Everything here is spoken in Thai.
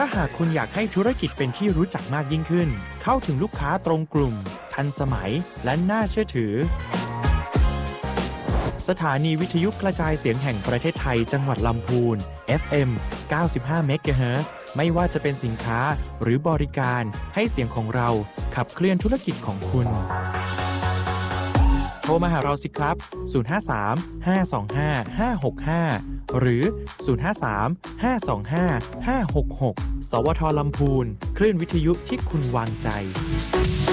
าหากคุณอยากให้ธุรกิจเป็นที่รู้จักมากยิ่งขึ้นเข้าถึงลูกค้าตรงกลุ่มทันสมัยและน่าเชื่อถือสถานีวิทยุกระจายเสียงแห่งประเทศไทยจังหวัดลำพูน FM 95 เมกะเฮิรตซ์ไม่ว่าจะเป็นสินค้าหรือบริการให้เสียงของเราขับเคลื่อนธุรกิจของคุณโทรมาหาเราสิครับ 053 525 565 หรือ 053 525 566 สวท.ลำพูนคลื่นวิทยุที่คุณวางใจ